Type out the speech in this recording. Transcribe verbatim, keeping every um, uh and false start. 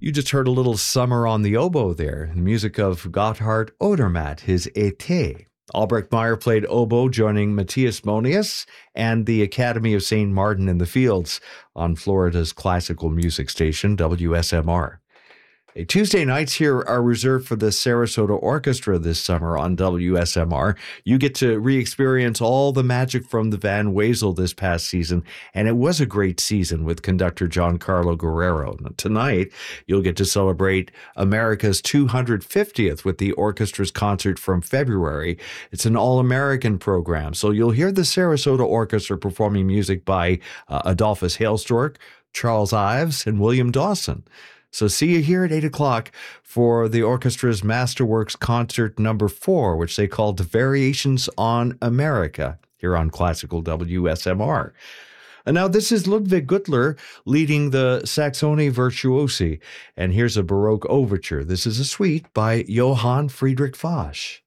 You just heard a little Summer on the oboe there, the music of Gotthard Odermatt, his Été. Albrecht Meyer played oboe, joining Matthias Monius and the Academy of Saint Martin in the Fields on Florida's classical music station, W S M R. Tuesday nights here are reserved for the Sarasota Orchestra this summer on W S M R. You get to re-experience all the magic from the Van Wezel this past season, and it was a great season with conductor Giancarlo Guerrero. Tonight, you'll get to celebrate America's two hundred fiftieth with the orchestra's concert from February. It's an all-American program, so you'll hear the Sarasota Orchestra performing music by uh, Adolphus Hailstork, Charles Ives, and William Dawson. So see you here at eight o'clock for the orchestra's Masterworks Concert Number four, which they called Variations on America, here on Classical W S M R. And now this is Ludwig Gürtler leading the Saxoni Virtuosi, and here's a Baroque overture. This is a suite by Johann Friedrich Foch.